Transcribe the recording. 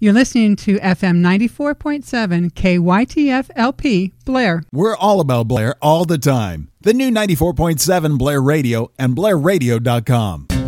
You're listening to FM 94.7 KYTF LP, Blair. We're all about Blair all the time. The new 94.7 Blair Radio and BlairRadio.com.